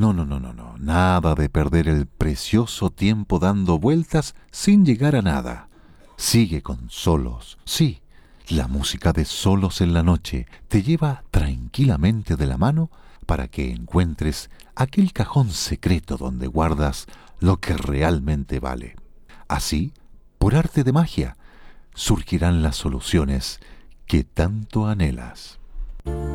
No, no, no, no, no. Nada de perder el precioso tiempo dando vueltas sin llegar a nada. Sigue con solos. Sí, la música de solos en la noche te lleva tranquilamente de la mano para que encuentres aquel cajón secreto donde guardas lo que realmente vale. Así, por arte de magia, surgirán las soluciones que tanto anhelas.